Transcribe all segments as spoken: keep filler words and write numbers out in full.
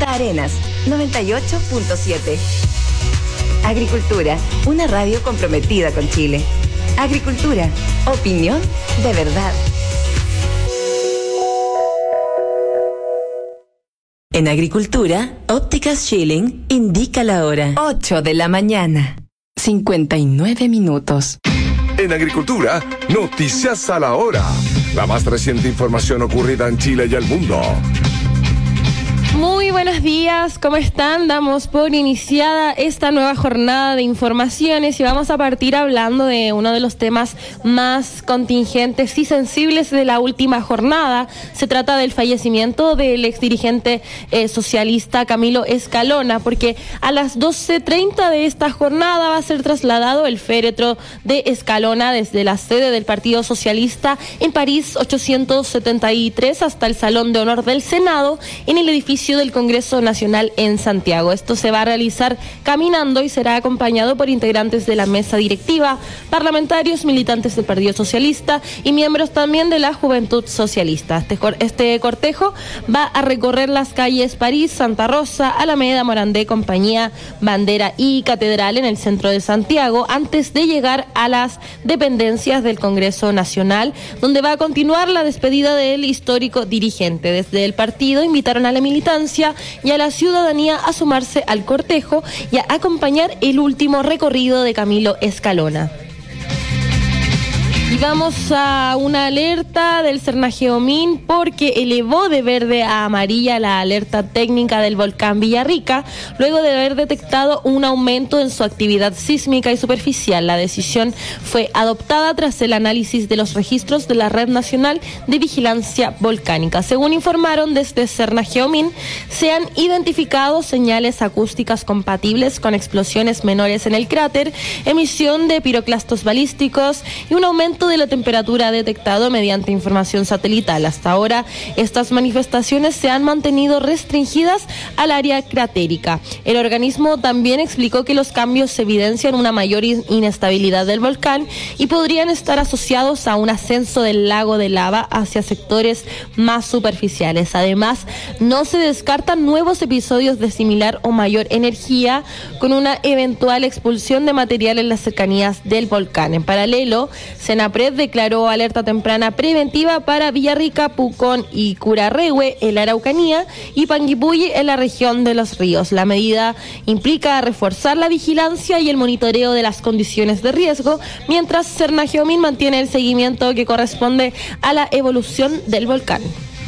Punta Arenas, noventa y ocho punto siete. Agricultura, una radio comprometida con Chile. Agricultura, opinión de verdad. En Agricultura, Ópticas Schilling indica la hora. ocho de la mañana, cincuenta y nueve minutos. En Agricultura, noticias a la hora. La más reciente información ocurrida en Chile y el mundo. Muy buenos días, ¿cómo están? Damos por iniciada esta nueva jornada de informaciones y vamos a partir hablando de uno de los temas más contingentes y sensibles de la última jornada. Se trata del fallecimiento del exdirigente eh, socialista Camilo Escalona, porque a las doce treinta de esta jornada va a ser trasladado el féretro de Escalona desde la sede del Partido Socialista en París ochocientos setenta y tres hasta el Salón de Honor del Senado en el edificio del Congreso Nacional en Santiago. Esto se va a realizar caminando y será acompañado por integrantes de la mesa directiva, parlamentarios, militantes del Partido Socialista y miembros también de la Juventud Socialista. Este, este cortejo va a recorrer las calles París, Santa Rosa, Alameda, Morandé, Compañía, Bandera y Catedral en el centro de Santiago antes de llegar a las dependencias del Congreso Nacional, donde va a continuar la despedida del histórico dirigente. Desde el partido invitaron a la militancia y a la ciudadanía a sumarse al cortejo y a acompañar el último recorrido de Camilo Escalona. Y vamos a una alerta del Cernajeomín porque elevó de verde a amarilla la alerta técnica del volcán Villarrica luego de haber detectado un aumento en su actividad sísmica y superficial. La decisión fue adoptada tras el análisis de los registros de la Red Nacional de Vigilancia Volcánica. Según informaron desde Cernajeomín, se han identificado señales acústicas compatibles con explosiones menores en el cráter, emisión de piroclastos balísticos y un aumento de la temperatura detectado mediante información satelital. Hasta ahora, estas manifestaciones se han mantenido restringidas al área cratérica. El organismo también explicó que los cambios evidencian una mayor inestabilidad del volcán y podrían estar asociados a un ascenso del lago de lava hacia sectores más superficiales. Además, no se descartan nuevos episodios de similar o mayor energía con una eventual expulsión de material en las cercanías del volcán. En paralelo, Senapred declaró alerta temprana preventiva para Villarrica, Pucón y Curarrehue en la Araucanía y Panguipulli en la región de Los Ríos. La medida implica reforzar la vigilancia y el monitoreo de las condiciones de riesgo, mientras Cernajeomín mantiene el seguimiento que corresponde a la evolución del volcán.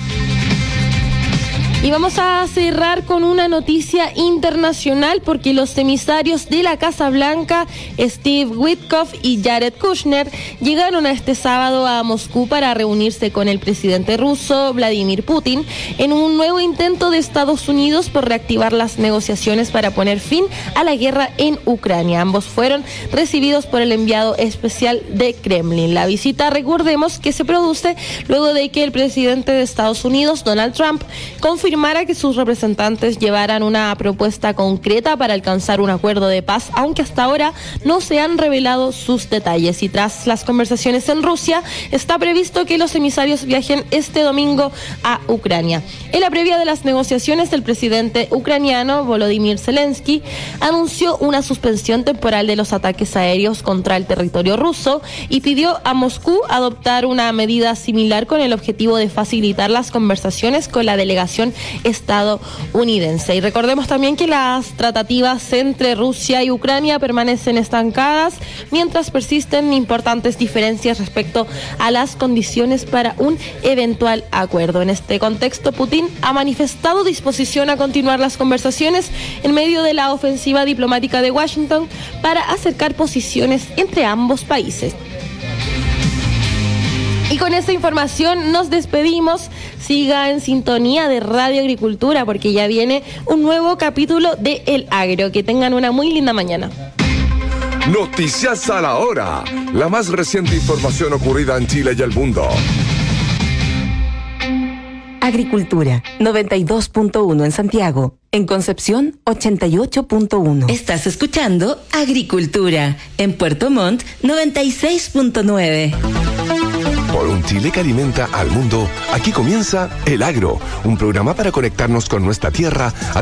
Y vamos a cerrar con una noticia internacional porque los emisarios de la Casa Blanca, Steve Witkoff y Jared Kushner, llegaron a este sábado a Moscú para reunirse con el presidente ruso Vladimir Putin en un nuevo intento de Estados Unidos por reactivar las negociaciones para poner fin a la guerra en Ucrania. Ambos fueron recibidos por el enviado especial de Kremlin. La visita, recordemos, que se produce luego de que el presidente de Estados Unidos, Donald Trump, confirmó que sus representantes llevaran una propuesta concreta para alcanzar un acuerdo de paz, aunque hasta ahora no se han revelado sus detalles. Y tras las conversaciones en Rusia, está previsto que los emisarios viajen este domingo a Ucrania. En la previa de las negociaciones, el presidente ucraniano Volodymyr Zelensky anunció una suspensión temporal de los ataques aéreos contra el territorio ruso y pidió a Moscú adoptar una medida similar con el objetivo de facilitar las conversaciones con la delegación estadounidense. Y recordemos también que las tratativas entre Rusia y Ucrania permanecen estancadas mientras persisten importantes diferencias respecto a las condiciones para un eventual acuerdo. En este contexto, Putin ha manifestado disposición a continuar las conversaciones en medio de la ofensiva diplomática de Washington para acercar posiciones entre ambos países. Y con esta información nos despedimos. Siga en sintonía de Radio Agricultura porque ya viene un nuevo capítulo de El Agro. Que tengan una muy linda mañana. Noticias a la hora. La más reciente información ocurrida en Chile y el mundo. Agricultura, noventa y dos punto uno en Santiago. En Concepción, ochenta y ocho punto uno. Estás escuchando Agricultura. En Puerto Montt, noventa y seis punto nueve. Por un Chile que alimenta al mundo, aquí comienza El Agro, un programa para conectarnos con nuestra tierra a